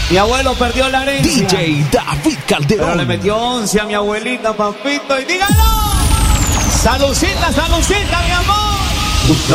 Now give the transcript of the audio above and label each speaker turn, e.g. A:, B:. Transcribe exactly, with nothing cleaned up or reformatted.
A: Mi abuelo perdió la herencia.
B: D J David Calderón.
A: Pero le metió once a mi abuelita, papito. Y dígalo. Salucita, salucita, mi amor.